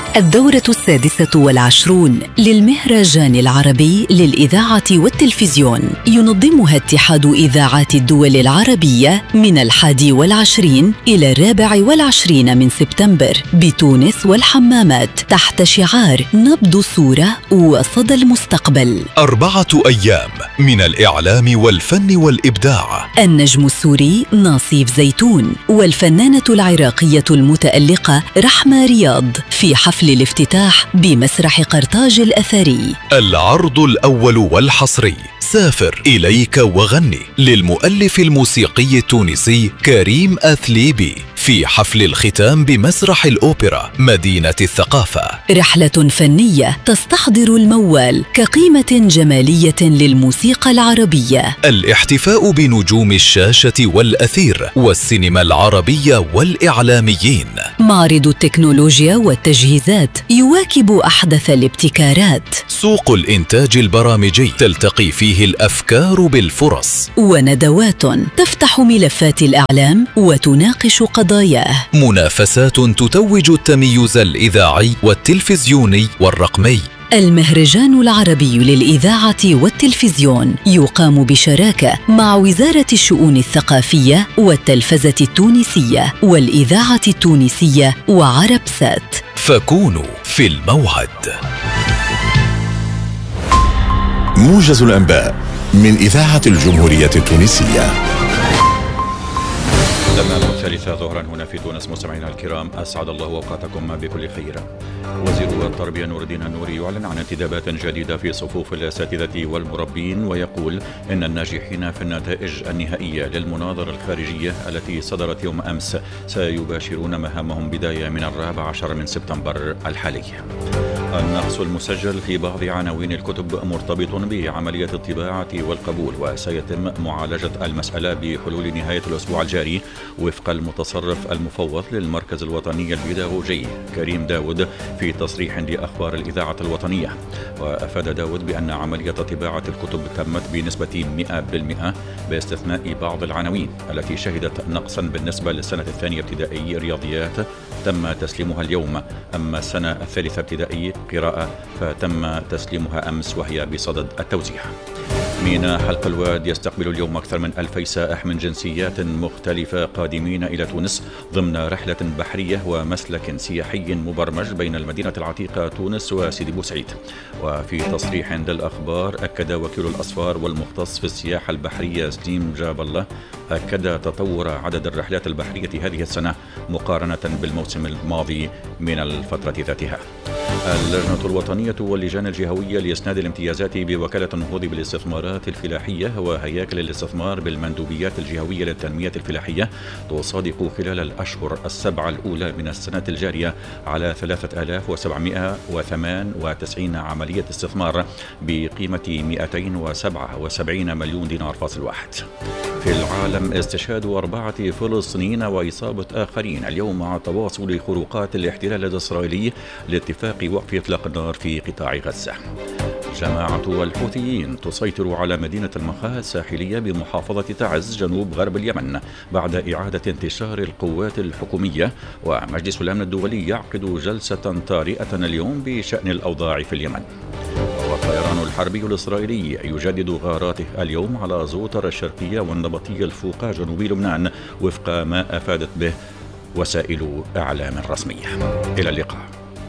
الدورة 26 للمهرجان العربي للإذاعة والتلفزيون ينظمها اتحاد إذاعات الدول العربية من 21 إلى 24 من سبتمبر بتونس والحمامات تحت شعار نبض صورة وصدى المستقبل. 4 أيام من الإعلام والفن والإبداع. النجم السوري ناصيف زيتون والفنانة العراقية المتألقة رحمة رياض في حفل الافتتاح بمسرح قرطاج الأثري. العرض الأول والحصري سافر إليك وغني للمؤلف الموسيقي التونسي كريم أثليبي في حفل الختام بمسرح الأوبرا مدينة الثقافة. رحلة فنية تستحضر الموال كقيمة جمالية للموسيقى العربية. الاحتفاء بنجوم الشاشة والأثير والسينما العربية والإعلاميين. معرض التكنولوجيا والتجهيزات يواكب أحدث الابتكارات. سوق الإنتاج البرامجي تلتقي فيه الأفكار بالفرص. وندوات تفتح ملفات الإعلام وتناقش قضاياه. منافسات تتوج التميز الإذاعي والتلفزيوني والرقمي. المهرجان العربي للإذاعة والتلفزيون يقام بشراكة مع وزارة الشؤون الثقافية والتلفزة التونسية والإذاعة التونسية وعربسات. فكونوا في الموعد. موجز الأنباء من إذاعة الجمهورية التونسية. تمام 3 ظهرا هنا في تونس. مستمعينا الكرام، أسعد الله أوقاتكم بكل خير. وزير التربية نور الدين النوري يعلن عن انتدابات جديدة في صفوف الأساتذة والمربين، ويقول إن الناجحين في النتائج النهائية للمناظرة الخارجية التي صدرت يوم أمس سيباشرون مهامهم بداية من 14 من سبتمبر الحالي. النقص المسجل في بعض عناوين الكتب مرتبط بعملية الطباعة والقبول، وسيتم معالجة المسألة بحلول نهاية الأسبوع الجاري وفق المتصرف المفوض للمركز الوطني البيداغوجي كريم داود في تصريح لأخبار الإذاعة الوطنية. وأفاد داود بأن عملية طباعة الكتب تمت بنسبة 100% باستثناء بعض العناوين التي شهدت نقصا بالنسبة للسنة الثانية ابتدائي رياضيات تم تسليمها اليوم، أما السنة الثالثة ابتدائي قراءة فتم تسليمها أمس وهي بصدد التوزيع. ميناء حلق الواد يستقبل اليوم أكثر من 2000 سائح من جنسيات مختلفة قادمين إلى تونس ضمن رحلة بحرية ومسلك سياحي مبرمج بين المدينة العتيقة تونس وسيدي بوسعيد. وفي تصريح للأخبار أكد وكيل الأسفار والمختص في السياحة البحرية سليم جاب الله أكد تطور عدد الرحلات البحرية هذه السنة مقارنة بالموسم الماضي من الفترة ذاتها. اللجنة الوطنية واللجان الجهوية لإسناد الامتيازات بوكالة النهوض بالاستثمارات الفلاحية وهياكل الاستثمار بالمندوبيات الجهوية للتنمية الفلاحية تصادق خلال الأشهر السبعة الأولى من السنة الجارية على 3798 عملية استثمار بقيمة 277 مليون دينار فاصل واحد. في العالم، استشهاد 4 فلسطينيين وإصابة آخرين اليوم مع تواصل خروقات الاحتلال الإسرائيلي لاتفاق وقف إطلاق النار في قطاع غزة. جماعة الحوثيين تسيطر على مدينة المخا الساحلية بمحافظة تعز جنوب غرب اليمن بعد إعادة انتشار القوات الحكومية، ومجلس الأمن الدولي يعقد جلسة طارئة اليوم بشأن الأوضاع في اليمن. والطيران الحربي الإسرائيلي يجدد غاراته اليوم على زوطر الشرقية والنبطية الفوقى جنوب لبنان وفق ما أفادت به وسائل إعلام رسمية. إلى اللقاء.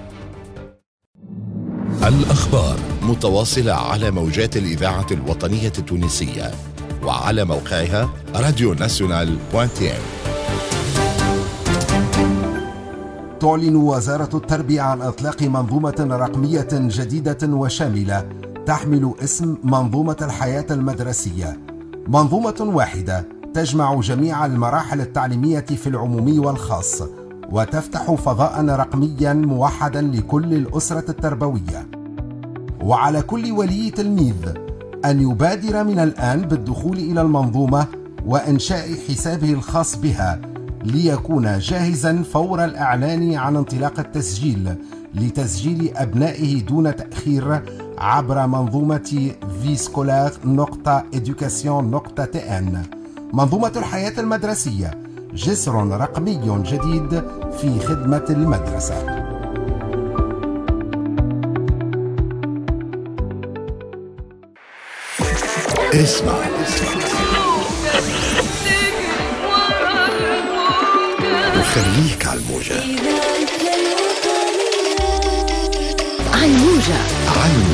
الأخبار متواصلة على موجات الإذاعة الوطنية التونسية وعلى موقعها radionational.tn. تعلن وزارة التربية عن إطلاق منظومة رقمية جديدة وشاملة تحمل اسم منظومة الحياة المدرسية. منظومة واحدة تجمع جميع المراحل التعليمية في العمومي والخاص، وتفتح فضاء رقميا موحدا لكل الأسرة التربوية. وعلى كل ولي تلميذ أن يبادر من الآن بالدخول إلى المنظومة وإنشاء حسابه الخاص بها ليكون جاهزا فور الإعلان عن انطلاق التسجيل لتسجيل أبنائه دون تأخير عبر منظومة viscolar.education.tn. منظومة الحياة المدرسية، جسر رقمي جديد في خدمة المدرسة. اسمع وخليك على الموجة. على الموجة.